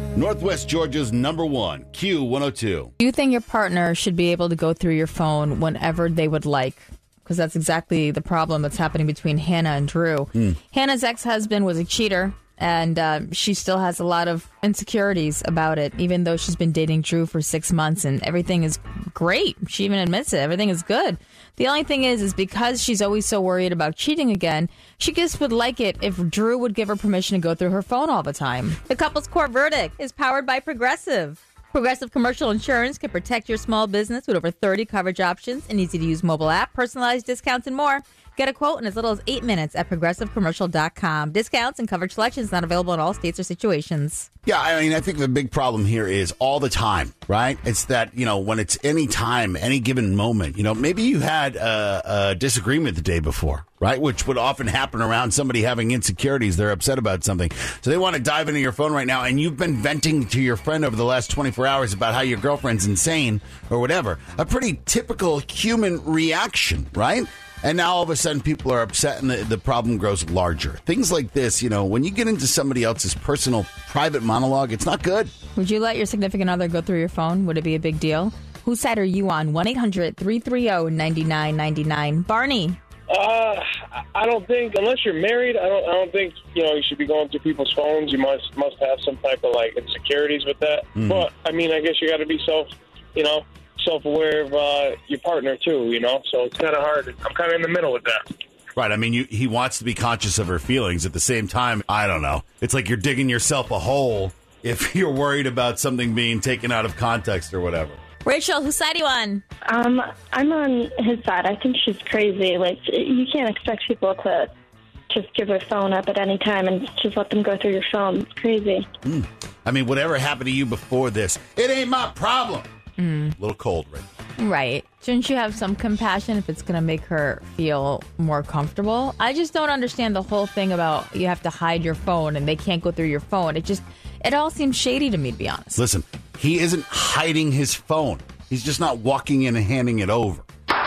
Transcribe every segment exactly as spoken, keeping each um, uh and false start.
Northwest Georgia's number one, Q one oh two. Do you think your partner should be able to go through your phone whenever they would like? Because that's exactly the problem that's happening between Hannah and Drew. Mm. Hannah's ex-husband was a cheater, and uh, she still has a lot of insecurities about it, even though she's been dating Drew for six months, and everything is great. She even admits it. Everything is good. The only thing is, is because she's always so worried about cheating again, she just would like it if Drew would give her permission to go through her phone all the time. The couple's court verdict is powered by Progressive. Progressive Commercial Insurance can protect your small business with over thirty coverage options, an easy-to-use mobile app, personalized discounts, and more. Get a quote in as little as eight minutes at progressive commercial dot com. Discounts and coverage selections not available in all states or situations. Yeah, I mean, I think the big problem here is all the time, right? It's that, you know, when it's any time, any given moment, you know, maybe you had a, a disagreement the day before, right? Which would often happen around somebody having insecurities. They're upset about something. So they want to dive into your phone right now, and you've been venting to your friend over the last twenty-four hours about how your girlfriend's insane or whatever. A pretty typical human reaction, right? And now all of a sudden people are upset and the, the problem grows larger. Things like this, you know, when you get into somebody else's personal, private monologue, it's not good. Would you let your significant other go through your phone? Would it be a big deal? Whose side are you on? one eight hundred three three zero nine nine nine nine. Barney. Uh, I don't think, unless you're married, I don't I don't think, you know, you should be going through people's phones. You must must have some type of, like, insecurities with that. Mm. But, I mean, I guess you got to be self, you know, self-aware of uh, your partner, too, you know? So it's kind of hard. I'm kind of in the middle with that. Right. I mean, you, he wants to be conscious of her feelings. At the same time, I don't know. It's like you're digging yourself a hole if you're worried about something being taken out of context or whatever. Rachel, whose side are you on? Um, I'm on his side. I think she's crazy. Like, you can't expect people to just give their phone up at any time and just let them go through your phone. It's crazy. Mm. I mean, whatever happened to you before this, it ain't my problem. Mm. A little cold, right? Right. Shouldn't you have some compassion if it's going to make her feel more comfortable? I just don't understand the whole thing about you have to hide your phone and they can't go through your phone. It just, it all seems shady to me, to be honest. Listen, he isn't hiding his phone. He's just not walking in and handing it over.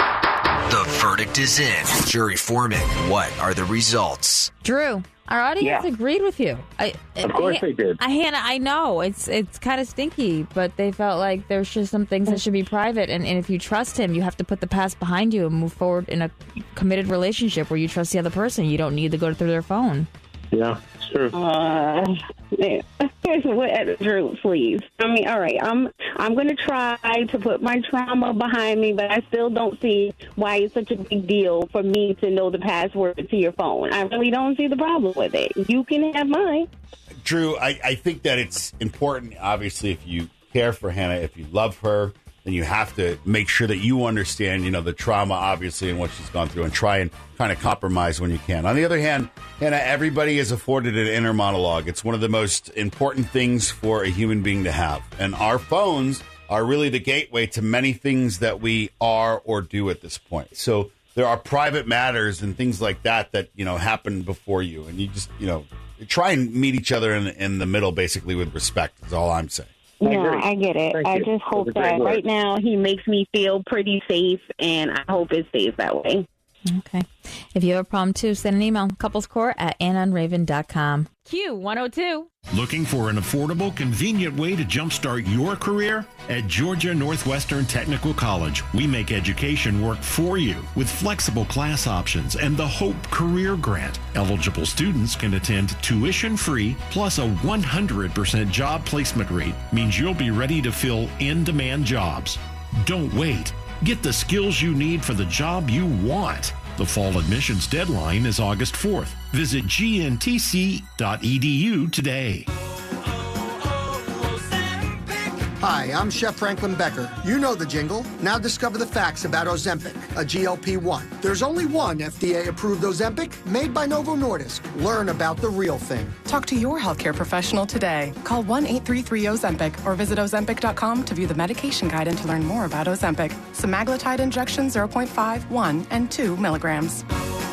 The verdict is in. Jury foreman, what are the results? Drew, our audience yeah. agreed with you. I, of course I, they did. I, Hannah, I know it's it's kind of stinky, but they felt like there's just some things that should be private. And, and if you trust him, you have to put the past behind you and move forward in a committed relationship where you trust the other person. You don't need to go through their phone. Yeah, it's true. Uh, man. What, Drew, please. I mean, all right, I'm I'm going to try to put my trauma behind me, but I still don't see why it's such a big deal for me to know the password to your phone. I really don't see the problem with it. You can have mine. Drew, I, I think that it's important, obviously, if you care for Hannah, if you love her, then you have to make sure that you understand, you know, the trauma, obviously, and what she's gone through, and try and kind of compromise when you can. On the other hand, Hannah, everybody is afforded an inner monologue. It's one of the most important things for a human being to have. And our phones are really the gateway to many things that we are or do at this point. So there are private matters and things like that that, you know, happen before you. And you just, you know, try and meet each other in, in the middle, basically, with respect, is all I'm saying. Yeah, I get it. Thank I you. just hope That's a that great right now he makes me feel pretty safe, and I hope it stays that way. Okay. If you have a problem, too, send an email. couplescourt at ann raven dot com. Q one oh two. Looking for an affordable, convenient way to jumpstart your career? At Georgia Northwestern Technical College, we make education work for you with flexible class options and the HOPE Career Grant. Eligible students can attend tuition-free, plus a one hundred percent job placement rate means you'll be ready to fill in-demand jobs. Don't wait. Get the skills you need for the job you want. The fall admissions deadline is August fourth. Visit G N T C dot E D U today. Hi, I'm Chef Franklin Becker. You know the jingle. Now discover the facts about Ozempic, a G L P one. There's only one F D A-approved Ozempic made by Novo Nordisk. Learn about the real thing. Talk to your healthcare professional today. Call one eight three three Ozempic or visit Ozempic dot com to view the medication guide and to learn more about Ozempic. Semaglutide injection zero point five, one, and two milligrams.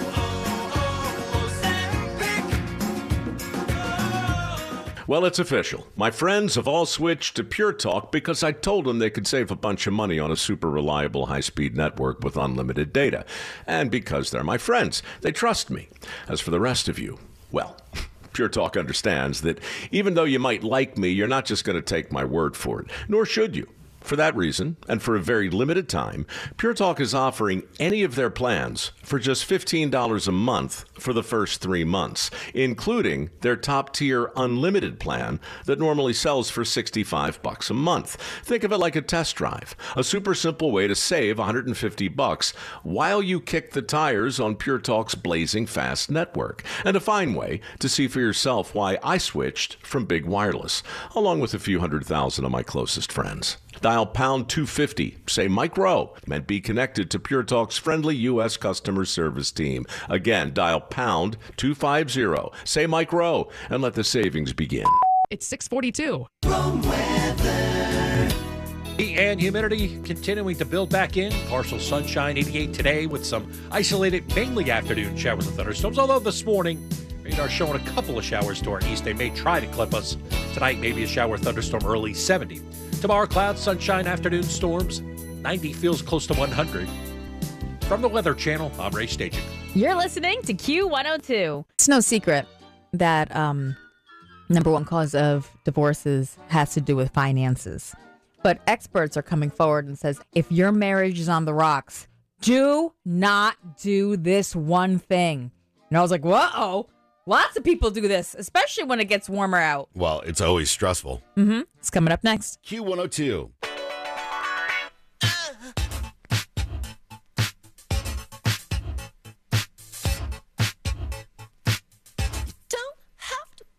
Well, it's official. My friends have all switched to Pure Talk because I told them they could save a bunch of money on a super reliable high-speed network with unlimited data. And because they're my friends, they trust me. As for the rest of you, well, Pure Talk understands that even though you might like me, you're not just going to take my word for it, nor should you. For that reason, and for a very limited time, Pure Talk is offering any of their plans for just fifteen dollars a month for the first three months, including their top-tier unlimited plan that normally sells for sixty-five bucks a month. Think of it like a test drive, a super simple way to save one hundred fifty bucks while you kick the tires on Pure Talk's blazing fast network, and a fine way to see for yourself why I switched from big wireless, along with a few hundred thousand of my closest friends. Dial pound two fifty, say Mike Rowe, and be connected to Pure Talk's friendly U S customer service team. Again, dial pound two fifty, say Mike Rowe, and let the savings begin. It's six forty-two. Wrong weather. Heat and humidity continuing to build back in. Partial sunshine, eighty-eight today with some isolated, mainly afternoon showers and thunderstorms. Although this morning, radar showing a couple of showers to our east. They may try to clip us tonight. Maybe a shower thunderstorm early, seventy. Tomorrow, clouds, sunshine, afternoon storms. ninety feels close to one hundred. From the Weather Channel, I'm Ray Staging. You're listening to Q one oh two. It's no secret that um, number one cause of divorces has to do with finances. But experts are coming forward and says, if your marriage is on the rocks, do not do this one thing. And I was like, whoa, lots of people do this, especially when it gets warmer out. Well, it's always stressful. Mm-hmm. It's coming up next. Q one oh two.